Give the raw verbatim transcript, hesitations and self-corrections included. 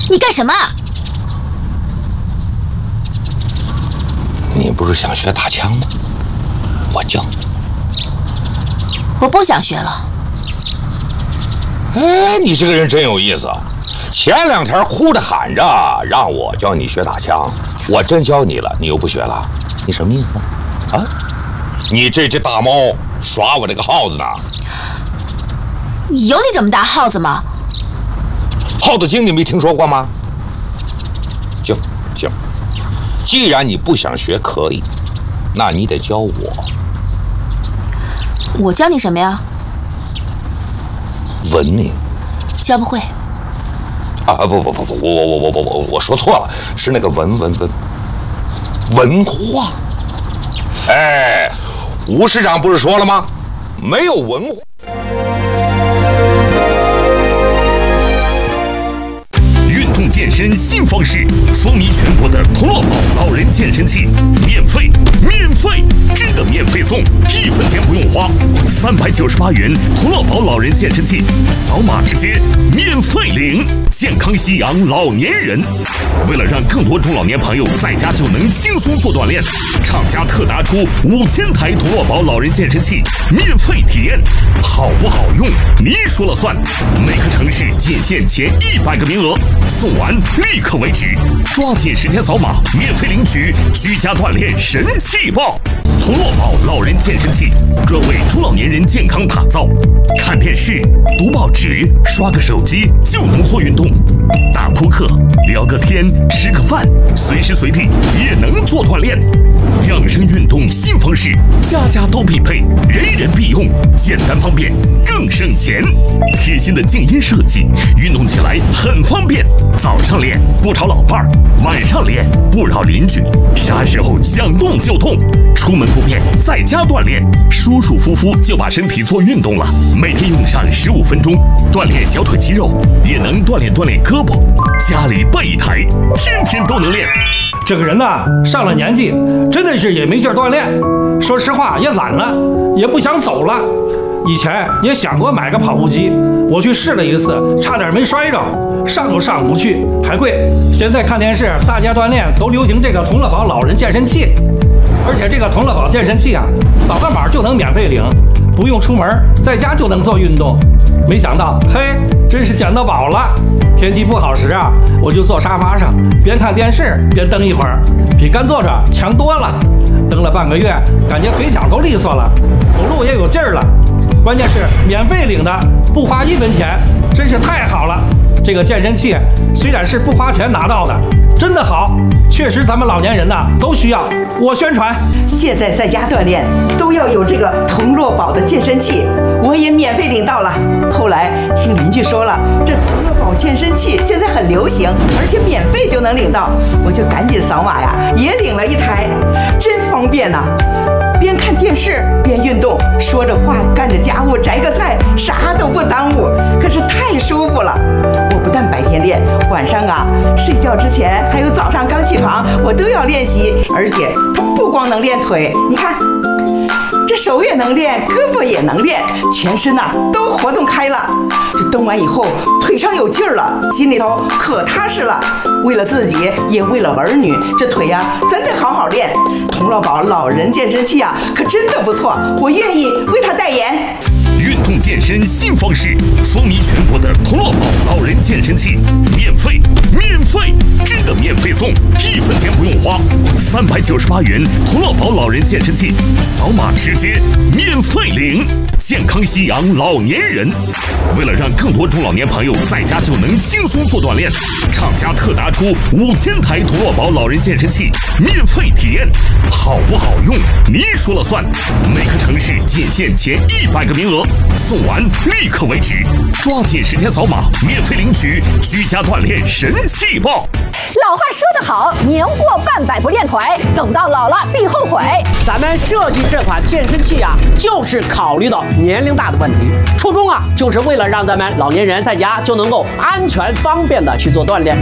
你干什么？ 你不是想学打枪吗？我教你。 我不想学了。 哎，你这个人真有意思啊！前两天哭着喊着让我教你学打枪，我真教你了，你又不学了，你什么意思啊？你这只大猫耍我这个耗子呢？ 有你这么大耗子吗？ 耗子精你没听说过吗？行行，既然你不想学，可以，那你得教我。 我教你什么呀？ 文明。 教不会。 啊不不不不，我我我我我我我说错了，是那个文文文文化。哎，吴市长不是说了吗？没有文化。 运动健身新方式，风靡全国的童乐宝老人健身器，免费，免费，真的免费送，一分钱不用花，三百九十八元童乐宝老人健身器，扫码直接免费领，健康夕阳老年人。为了让更多中老年朋友在家就能轻松做锻炼，厂家特拿出五千台童乐宝老人健身器免费体验，好不好用你说了算。每个城市仅限前一百个名额，送完立刻为止，抓紧时间扫码免费领取居家锻炼神器包。童乐宝老人健身器专为中老年人健康打造，看电视、读报纸、刷个手机就能做运动，打扑克、聊个天、吃个饭，随时随地也能做锻炼。养生运动新方式，家家都必备，人人必用，简单方便，更省钱。贴心的静音设计，运动起来很方便。早上练不吵老伴儿，晚上练不扰邻居，啥时候想动就动。出门不便，在家锻炼，舒舒服服就把身体做运动了。每天用上十五分钟，锻炼小腿肌肉，也能锻炼锻炼胳膊。家里备一台，天天都能练。 这个人呐，上了年纪，真的是也没劲儿锻炼。说实话，也懒了，也不想走了。以前也想过买个跑步机，我去试了一次，差点没摔着，上都上不去，还贵。现在看电视，大家锻炼都流行这个童乐宝老人健身器，而且这个童乐宝健身器啊，扫个码就能免费领，不用出门，在家就能做运动。没想到，嘿，真是捡到宝了！天气不好时啊，我就坐沙发上，边看电视边蹬一会儿，比干坐着强多了。蹬了半个月，感觉腿脚都利索了，走路也有劲儿了。关键是免费领的，不花一分钱，真是太好了。这个健身器虽然是不花钱拿到的，真的好，确实咱们老年人呐都需要。我宣传， 现在在家锻炼都要有这个童乐宝的健身器，我也免费领到了。后来听邻居说了，这童乐宝健身器现在很流行，而且免费就能领到，我就赶紧扫码呀，也领了一台，真方便呐、啊。边看电视边运动，说着话干着家务，摘个菜，啥都不耽误，可是太舒服了。我不但白天练，晚上啊睡觉之前还有早上刚起床，我都要练习。而且不光能练腿，你看这手也能练，胳膊也能练，全身呐、啊、都活动开了。这蹬完以后腿上有劲儿了，心里头可踏实了。为了自己也为了儿女，这腿呀、啊、咱得好好练。童乐宝老人健身器啊可真的不错，我愿意为他代言。 运动健身新方式，风靡全国的童乐宝老人健身器，免费，免费，真的免费送，一分钱不用花，三百九十八元童乐宝老人健身器，扫码直接免费领，健康夕阳老年人。为了让更多中老年朋友在家就能轻松做锻炼，厂家特拿出五千台童乐宝老人健身器免费体验，好不好用你说了算。每个城市仅限前一百个名额，送完立刻为止，抓紧时间扫码免费领取居家锻炼神器包。 老话说得好，年过半百不练腿，等到老了必后悔。 咱们设计这款健身器啊，就是考虑到年龄大的问题，初衷啊就是为了让咱们老年人在家就能够安全方便的去做锻炼。